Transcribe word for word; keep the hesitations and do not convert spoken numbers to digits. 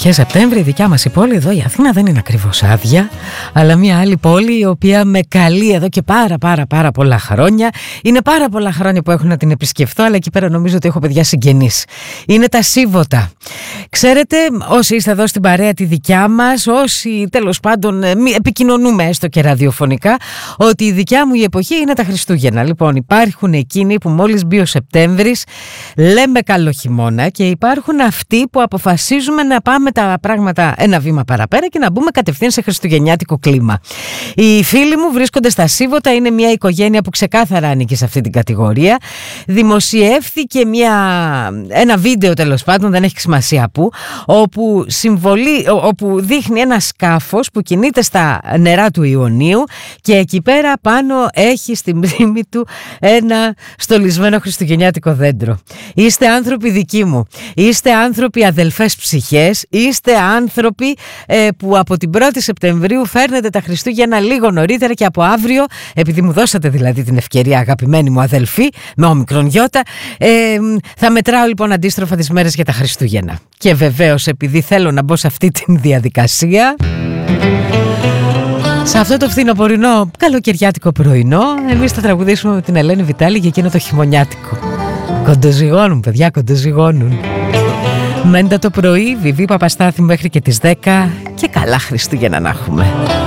αρχές Σεπτέμβρη, η δικιά μας η πόλη εδώ, η Αθήνα, δεν είναι ακριβώς άδεια, αλλά μια άλλη πόλη η οποία με καλεί εδώ και πάρα πάρα πάρα πολλά χρόνια. Είναι πάρα πολλά χρόνια που έχω να την επισκεφθώ, αλλά εκεί πέρα νομίζω ότι έχω παιδιά συγγενείς. Είναι τα Σίβωτα. Ξέρετε, όσοι είστε εδώ στην παρέα τη δικιά μας, όσοι τέλος πάντων επικοινωνούμε έστω και ραδιοφωνικά, ότι η δικιά μου η εποχή είναι τα Χριστούγεννα. Λοιπόν, υπάρχουν εκείνοι που μόλις μπει ο Σεπτέμβρης λέμε καλό χειμώνα, και υπάρχουν αυτοί που αποφασίζουμε να πάμε τα πράγματα ένα βήμα παραπέρα και να μπούμε κατευθείαν σε χριστουγεννιάτικο κλίμα. Οι φίλοι μου βρίσκονται στα Σίβωτα, είναι μια οικογένεια που ξεκάθαρα ανήκει σε αυτή την κατηγορία. Δημοσιεύθηκε μια, ένα βίντεο, τέλος πάντων, δεν έχει σημασία που, όπου, συμβολεί, όπου δείχνει ένα σκάφος που κινείται στα νερά του Ιωνίου και εκεί πέρα πάνω έχει στην μνήμη του ένα στολισμένο χριστουγεννιάτικο δέντρο. Είστε άνθρωποι δικοί μου, είστε άνθρωποι αδελφές ψυχές, είστε άνθρωποι ε, που από την πρώτη Σεπτεμβρίου φέρνετε τα Χριστούγεννα λίγο νωρίτερα, και από αύριο, επειδή μου δώσατε δηλαδή την ευκαιρία, αγαπημένοι μου αδελφοί, με όμικρον γιώτα, ε, θα μετράω λοιπόν αντίστροφα τις μέρες για τα Χριστούγεννα. Και βεβαίως, επειδή θέλω να μπω σε αυτή τη διαδικασία, σε αυτό το φθινοπορεινό καλοκαιριάτικο πρωινό, εμείς θα τραγουδήσουμε με την Ελένη Βιτάλη για εκείνο το χειμωνιάτικο. Κοντοζυγώνουν, παιδιά, κοντοζυγώνουν. Μέντα το πρωί, Βιβί Παπαστάθη μέχρι και τις δέκα, και καλά Χριστούγεννα να έχουμε.